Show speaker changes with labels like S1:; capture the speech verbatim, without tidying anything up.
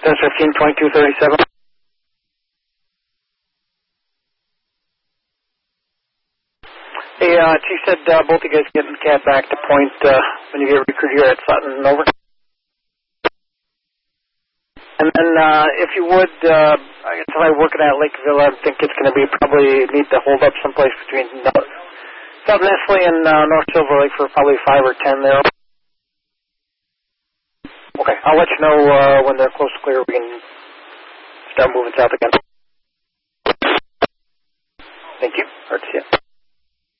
S1: ten fifteen, twenty-two thirty-seven. Hey, uh, Chief said uh, both of you guys getting the cat back to point uh, when you get recruit here at Sutton. Over. And then, uh, if you would, uh, I guess if I'm working at Lakeville, I think it's going to be probably need to hold up someplace between uh, South Nestle and uh, North Silver Lake for probably five or ten there. Okay, I'll let you know uh, when they're close to clear. We can start moving south again. Thank you. Hard to see you.